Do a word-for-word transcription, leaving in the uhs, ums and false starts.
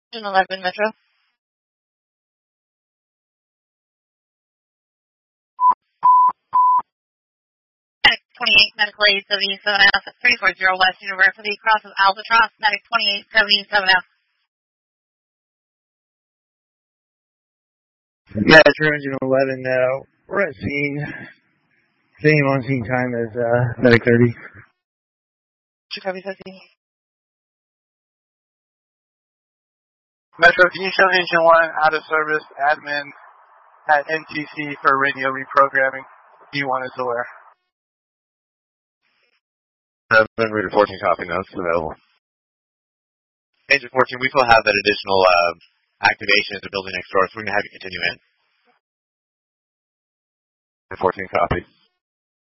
eleven Metro. Medic twenty-eight, medical eight seventy-seven F, three four zero West University, cross of Albatross, medic twenty-eight seventy-seven F. Metro Engine eleven, uh, we're at scene. Same on scene time as uh, medic thirty. Chicago fifty. Metro, can you show Engine one out of service admin at N T C for radio reprogramming? E one is aware. seven, Reader fourteen, copy, notes available. Engine fourteen, we still have that additional uh, activation at the building next door, so we're going to have you continue in. fourteen, copy.